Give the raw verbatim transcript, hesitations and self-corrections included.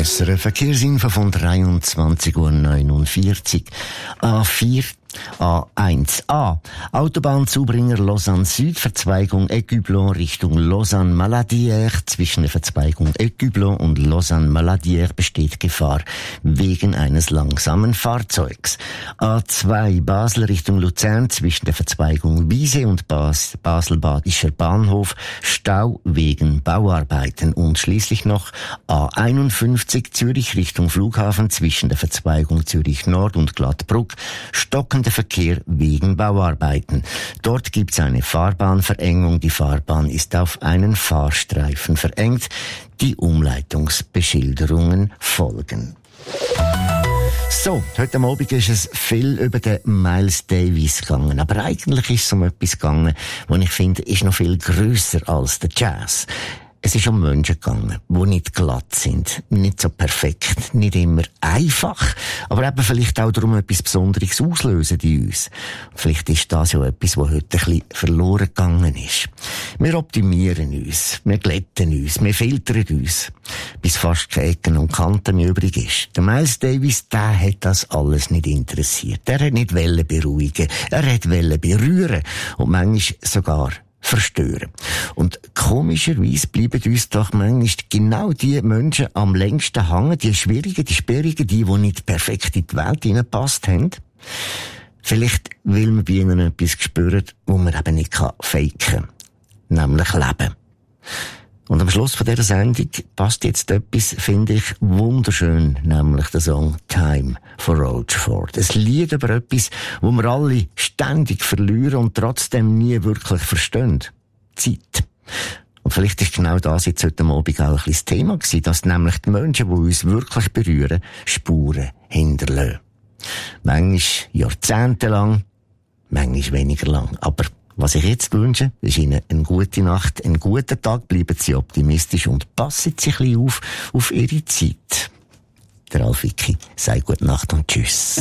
S R F Verkehrsinfo von dreiundzwanzig Uhr neunundvierzig. A vier A eins A. Autobahnzubringer Lausanne Süd, Verzweigung Aigueblanc Richtung Lausanne Maladière. Zwischen der Verzweigung Aigueblanc und Lausanne Maladière besteht Gefahr wegen eines langsamen Fahrzeugs. A zwei Basel Richtung Luzern, zwischen der Verzweigung Wiese und Bas- Basel-Badischer Bahnhof Stau wegen Bauarbeiten. Und schließlich noch A einundfünfzig Zürich Richtung Flughafen, zwischen der Verzweigung Zürich Nord und Glattbruck stockender Verkehr wegen Bauarbeiten. Dort gibt's eine Fahrbahnverengung. Die Fahrbahn ist auf einen Fahrstreifen verengt. Die Umleitungsbeschilderungen folgen. So, heute Abend ist es viel über den Miles Davis gegangen. Aber eigentlich ist es um etwas gegangen, was ich finde, ist noch viel grösser als der Jazz. Es ist um Menschen gegangen, die nicht glatt sind, nicht so perfekt, nicht immer einfach, aber eben vielleicht auch darum etwas Besonderes auslösen in uns. Vielleicht ist das ja etwas, was heute ein bisschen verloren gegangen ist. Wir optimieren uns, wir glätten uns, wir filtern uns, bis fast keine Ecken und Kanten mehr übrig ist. Der Miles Davis, der hat das alles nicht interessiert. Er hat nicht wollen beruhigen, er hat wollen berühren und manchmal sogar verstören. Und komischerweise bleiben uns doch manchmal genau die Menschen am längsten hängen, die schwierigen, die sperrigen, die, die nicht perfekt in die Welt hineingepasst haben. Vielleicht will man bei ihnen etwas spüren, wo man eben nicht faken kann. Nämlich Leben. Und am Schluss von dieser Sendung passt jetzt etwas, finde ich, wunderschön, nämlich der Song Time von Rochford. Ein Lied über etwas, wo wir alle ständig verlieren und trotzdem nie wirklich verstehen. Zeit. Und vielleicht ist genau das jetzt heute Abend auch ein bisschen das Thema gewesen, dass nämlich die Menschen, die uns wirklich berühren, Spuren hinterlassen. Manchmal jahrzehntelang, manchmal weniger lang, aber was ich jetzt wünsche, ist Ihnen eine gute Nacht, einen guten Tag, bleiben Sie optimistisch und passen Sie ein bisschen auf, auf Ihre Zeit. Der Ralf Wicki sagt gute Nacht und tschüss.